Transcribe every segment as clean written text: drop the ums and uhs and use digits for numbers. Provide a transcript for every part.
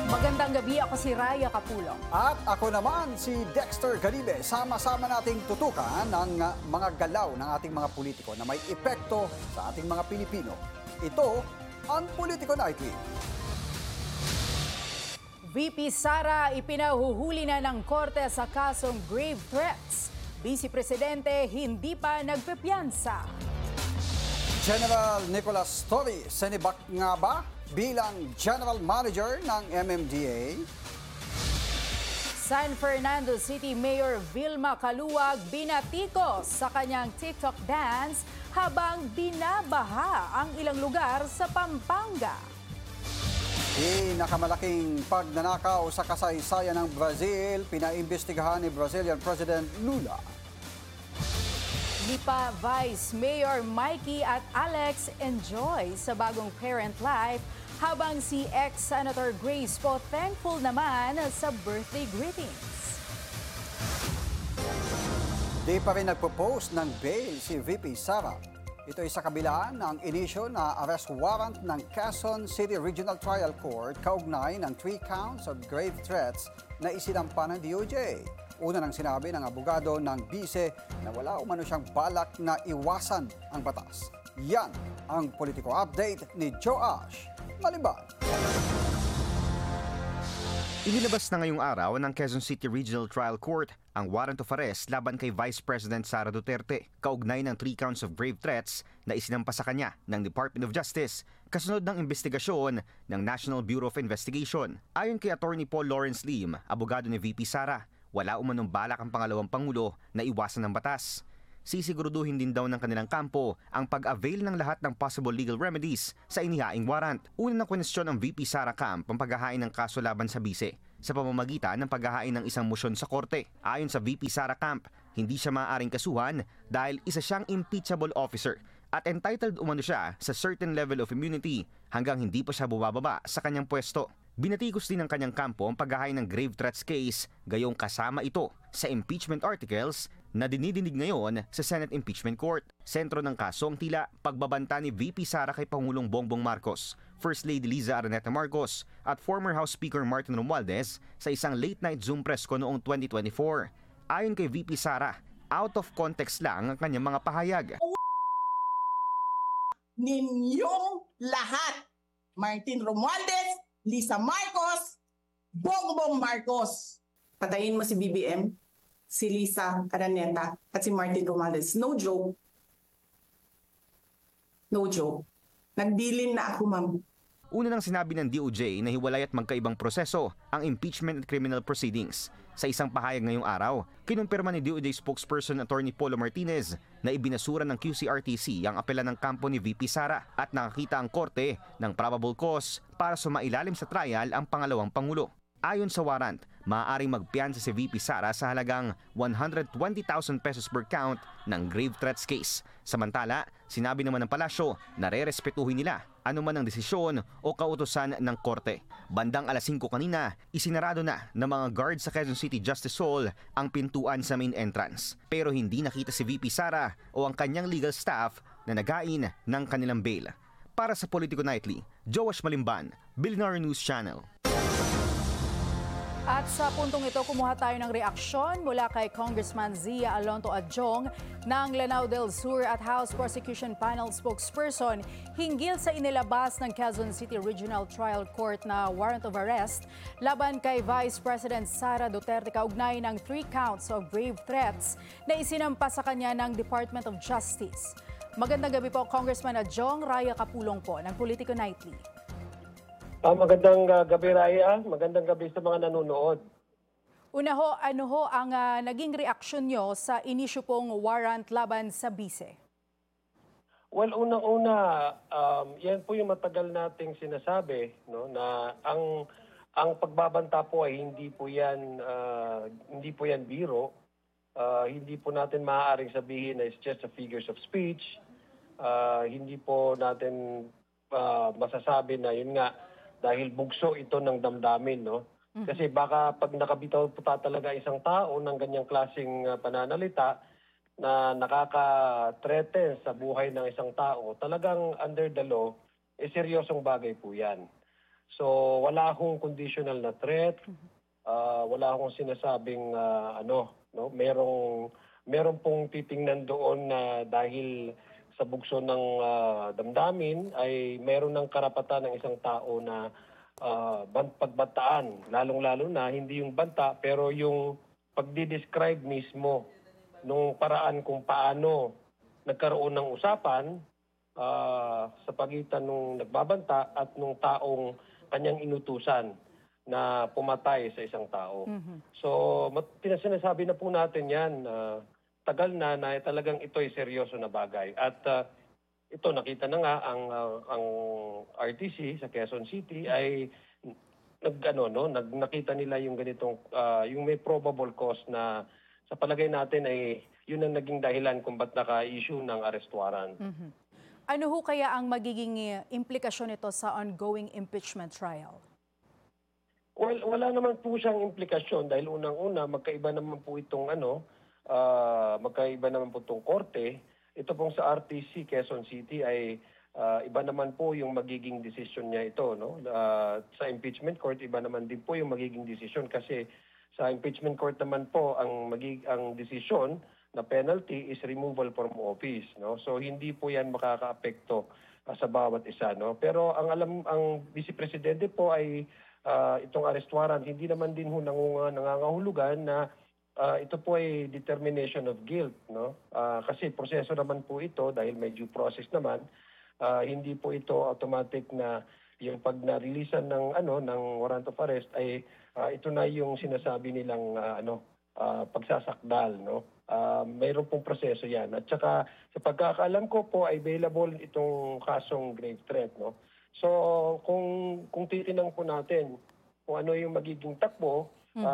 Magandang gabi, ako si Raya Capulong. At ako naman si Dexter Garibe. Sama-sama nating tutukan ang mga galaw ng ating mga politiko na may epekto sa ating mga Pilipino. Ito ang Politico Nightly. VP Sara ipinahuhuli na ng korte sa kasong grave threats. Vice Presidente hindi pa nagpepiyansa. General Nicolas Torre, senibak nga ba bilang General Manager ng MMDA? San Fernando City Mayor Vilma Caluwag binatikos sa kanyang TikTok dance habang binabaha ang ilang lugar sa Pampanga. Pinakamalaking pagnanakaw sa kasaysayan ng Brazil, pinaimbestigahan ni Brazilian President Lula. Lipa Vice Mayor Mikey at Alex enjoy sa bagong parent life habang si ex-Senator Grace po thankful naman sa birthday greetings. Di pa rin nagpo-post ng bail si VP Sara. Ito ay sa kabila ng inisyo na arrest warrant ng Quezon City Regional Trial Court kaugnay ng 3 counts of grave threats na isinampa ng DOJ. Una nang sinabi ng abogado ng bise na wala umano siyang balak na iwasan ang batas. Yan ang politiko update ni Joash Maliban. Inilabas na ngayong araw ng Quezon City Regional Trial Court ang warrant of arrest laban kay Vice President Sara Duterte kaugnay ng 3 counts of grave threats na isinampa sa kanya ng Department of Justice kasunod ng investigasyon ng National Bureau of Investigation. Ayon kay Attorney Paul Lawrence Lim, abogado ni VP Sara, wala umanong balak ang pangalawang Pangulo na iwasan ng batas. Sisiguruduhin din daw ng kanilang kampo ang pag-avail ng lahat ng possible legal remedies sa inihaing warrant. Una ng kwestiyon ng VP Sara Camp ang paghahain ng kaso laban sa bise sa pamamagitan ng paghahain ng isang motion sa korte. Ayon sa VP Sara Camp, hindi siya maaaring kasuhan dahil isa siyang impeachable officer at entitled umano siya sa certain level of immunity hanggang hindi pa siya bumababa sa kanyang pwesto. Binatikos din ng kanyang kampo ang paghahain ng grave threats case, gayong kasama ito sa impeachment articles na dinidinig ngayon sa Senate Impeachment Court. Sentro ng kaso ang tila pagbabanta ni VP Sara kay Pangulong Bongbong Marcos, First Lady Liza Araneta Marcos at former House Speaker Martin Romualdez sa isang late-night Zoom press ko noong 2024. Ayon kay VP Sara, out of context lang ang kanyang mga pahayag. Ninyong lahat, Martin Romualdez, Lisa Marcos, Bongbong Marcos. Patayin mo si BBM, si Lisa Araneta, at si Martin Romualdez. No joke. No joke. Nagbilin na ako, ma'am. Una nang sinabi ng DOJ na hiwalay at magkaibang proseso ang impeachment at criminal proceedings. Sa isang pahayag ngayong araw, kinumpirma ni DOJ spokesperson Attorney Polo Martinez na ibinasura ng QCRTC ang apela ng kampo ni VP Sara at nakakita ang korte ng probable cause para sumailalim sa trial ang pangalawang Pangulo. Ayon sa warrant, maaaring magpiyansa si VP Sara sa halagang 120,000 pesos per count ng grave threats case. Samantala, sinabi naman ng palasyo na re-respetuhin nila anuman ang desisyon o kautusan ng korte. Bandang alas 5 kanina, isinarado na ng mga guards sa Quezon City Justice Hall ang pintuan sa main entrance. Pero hindi nakita si VP Sara o ang kanyang legal staff na nagain ng kanilang bail. Para sa Politico Nightly, Joash Malimban, Billionaire News Channel. At sa puntong ito, kumuha tayo ng reaksyon mula kay Congressman Zia Alonto Adjong ng Lanao del Sur at House Prosecution Panel spokesperson hinggil sa inilabas ng Quezon City Regional Trial Court na warrant of arrest laban kay Vice President Sara Duterte kaugnay ng 3 counts of grave threats na isinampa sa kanya ng Department of Justice. Magandang gabi po, Congressman Adjong. Raya Capulong po ng Politico Nightly. Magandang gabi, Raya. Magandang gabi sa mga nanonood. Una ho, ano ho ang naging reaksyon nyo sa inisyu pong warrant laban sa bise? Well, unang-una, yan po yung matagal nating sinasabi, no, na ang pagbabanta po ay hindi po yan biro. Hindi po natin maaaring sabihin na it's just a figures of speech. Hindi po natin masasabi na yun nga dahil bugso ito ng damdamin, no? Kasi baka pag nakabitaw po talaga isang tao ng ganyang klaseng pananalita na nakaka-threaten sa buhay ng isang tao, talagang under the law, seryosong bagay po yan. So wala akong conditional na threat, wala akong sinasabing merong pong titingnan doon na dahil sa bugso ng damdamin ay meron ng karapatan ng isang tao na pagbantaan, lalong-lalo na hindi yung banta pero yung pagdi-describe mismo nung paraan kung paano nagkaroon ng usapan sa pagitan nung nagbabanta at nung taong kanyang inutusan na pumatay sa isang tao. So, sinasabi na po natin yan, tagal na talagang ito ay seryoso na bagay. At ito, nakita na nga ang RTC sa Quezon City ay nakita nila yung ganitong, yung may probable cause na sa palagay natin ay yun ang naging dahilan kung ba't naka-issue ng arrest warrant. Ano ho kaya ang magiging implikasyon nito sa ongoing impeachment trial? Well, wala naman po siyang implikasyon dahil unang-una magkaiba naman po itong magkaiba naman po itong korte. Ito pong sa RTC Quezon City ay iba naman po yung magiging decision niya ito, no? Sa impeachment court iba naman din po yung magiging decision kasi sa impeachment court naman po ang decision na penalty is removal from office, no? So hindi po 'yan makakaapekto sa bawat isa, no? Pero ang Vice Presidente po ay itong arrest warrant hindi naman din ho nangangahulugan na ito po ay determination of guilt, no? Kasi proseso naman po ito dahil may due process naman. Hindi po ito automatic na yung pag na-releasean ng warrant of arrest ay ito na yung sinasabi nilang pagsasakdal, no? Mayroon pong proseso 'yan. At saka sa pagkakaalam ko po ay available itong kasong grave threat, no? So kung titingnan po natin kung ano yung magiging takbo,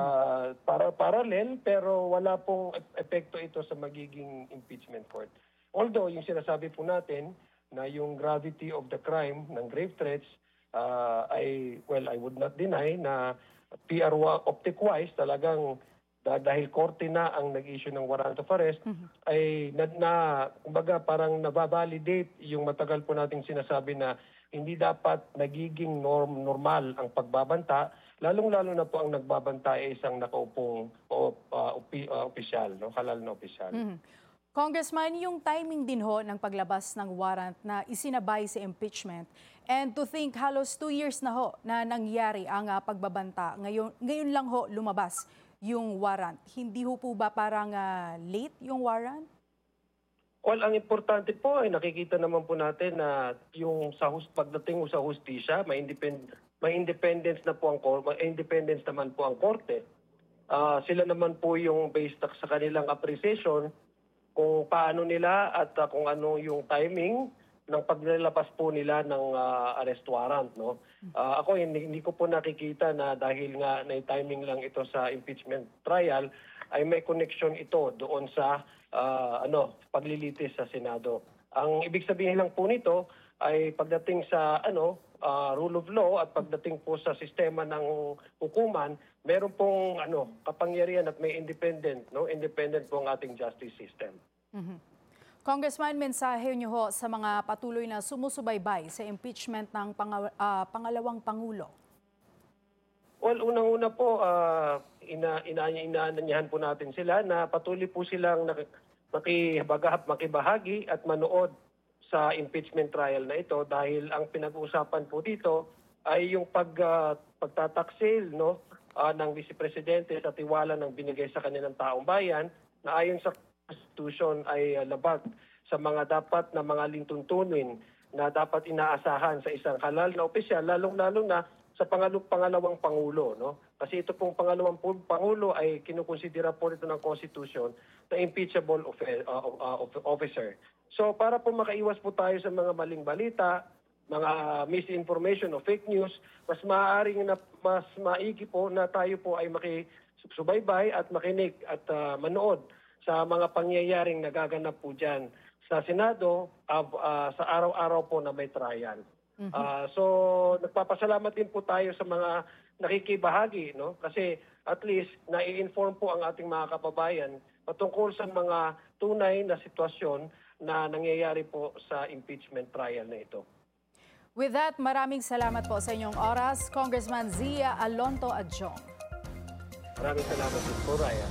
parallel pero wala pong epekto ito sa magiging impeachment court. Although yung sinasabi po natin na yung gravity of the crime ng grave threats I would not deny na PR optic-wise talagang dahil korte na ang nag-issue ng warrant of arrest ay kumbaga parang nababalidate yung matagal po nating sinasabi na hindi dapat nagiging normal ang pagbabanta, lalong-lalo na po ang nagbabanta ay isang nakaupong opisyal, no? Halal na opisyal. Congressman, yung timing din ho ng paglabas ng warrant na isinabay sa impeachment and to think halos 2 years na ho na nangyari ang pagbabanta. Ngayon lang ho lumabas yung warrant. Hindi ho po ba parang late yung warrant? Well, ang importante po ay nakikita naman po natin na yung pagdating sa hustisya, may independence naman po ang korte. Sila naman po yung based sa kanilang appreciation kung paano nila at kung ano yung timing ng paglalabas po nila ng arrest warrant, no? Ako hindi ko po nakikita na dahil nga na timing lang ito sa impeachment trial ay may connection ito doon sa paglilitis sa Senado. Ang ibig sabihin lang po nito ay pagdating sa rule of law at pagdating po sa sistema ng hukuman, meron pong kapangyarihan at may independent po ang ating justice system. Congressman, mensahe niyo ho sa mga patuloy na sumusubaybay sa impeachment ng pangalawang Pangulo. Well, unang-una po, inaanyahan po natin sila na patuloy po silang makibahagi at manood sa impeachment trial na ito dahil ang pinag-uusapan po dito ay yung pagtataksil ng Vice Presidente sa tiwala ng binigay sa kanilang taong bayan na ayon sa Constitution ay labag sa mga dapat na mga lintuntunin na dapat inaasahan sa isang halal na opisyal, lalong-lalo na sa pangalawang Pangulo, no? Kasi ito pong pangalawang Pangulo ay kinukonsidera po ito ng Constitution na impeachable officer. So para po makaiwas po tayo sa mga maling balita, mga misinformation o fake news, mas maigi po na tayo po ay makisubaybay at makinig at manood sa mga pangyayaring nagaganap po dyan sa Senado sa araw-araw po na may trial. So nagpapasalamat din po tayo sa mga nakikibahagi, no? Kasi at least nai-inform po ang ating mga kababayan patungkol sa mga tunay na sitwasyon na nangyayari po sa impeachment trial na ito. With that, maraming salamat po sa inyong oras, Congressman Zia Alonto Adjong. Maraming salamat po, Ryan.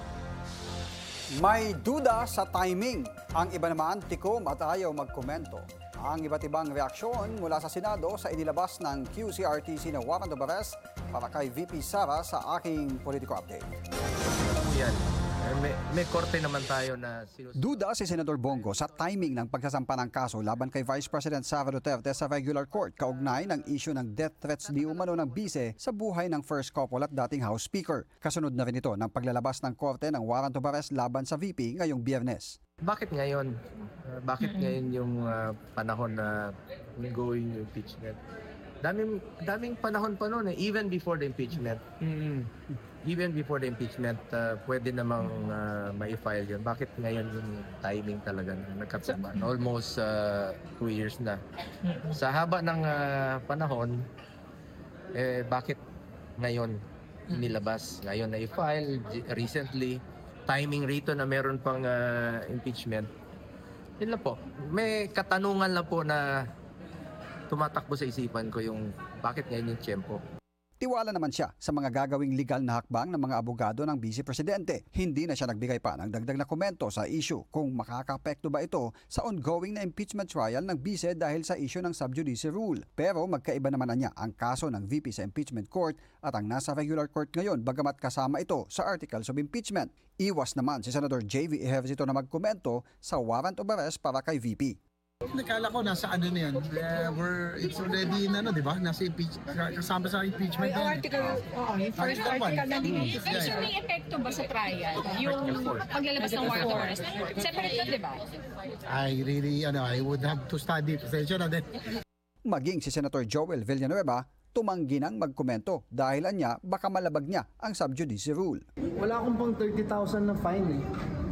May duda sa timing. Ang iba naman tikom at ayaw magkomento. Ang iba't ibang reaksyon mula sa Senado sa inilabas ng QCRTC na warrant of arrest para kay VP Sara sa aking Politico Update. Yan. May korte naman tayo na Duda si Senador Bongo sa timing ng pagsasampa ng kaso laban kay Vice President Sara Duterte sa regular court kaugnay ng issue ng death threats di umano ng bise sa buhay ng first couple at dating House Speaker. Kasunod na rin ito ng paglalabas ng korte ng warrant of arrest laban sa VP ngayong Biyernes. Bakit ngayon? Bakit ngayon yung panahon na ongoing impeachment? Daming panahon pa noon even before the impeachment. Even before the impeachment, pwede namang ma-file yun. Bakit ngayon yung timing talaga na nagkataon? Almost 2 years na. Sa haba ng panahon, bakit ngayon nilabas? Ngayon na-file, recently, timing rito na meron pang impeachment. Yun lang po. May katanungan lang po na tumatakbo sa isipan ko yung bakit ngayon yung tiyempo. Tiwala naman siya sa mga gagawing legal na hakbang ng mga abogado ng Vice Presidente. Hindi na siya nagbigay pa ng dagdag na komento sa issue kung makakapekto ba ito sa ongoing na impeachment trial ng Vice dahil sa issue ng sub judice rule. Pero magkaiba naman na niya ang kaso ng VP sa impeachment court at ang nasa regular court ngayon bagamat kasama ito sa articles of impeachment. Iwas naman si Senator J.V. Ejercito na magkomento sa warrant of arrest para kay VP. Nakala ko nasa ano na yan, it's already na di ba? Nasa kasama sa impeachment na yan. Yung first article na dito. Pero sir, may epekto ba sa trial? Yung paglalabas ng warrant of arrest? Separate yun, di ba? I would have to study. Pasensya na din. Maging si Senator Joel Villanueva, tumanggi nang magkomento dahil anya baka malabag niya ang sub judice rule. Wala akong pang 30,000 na fine eh.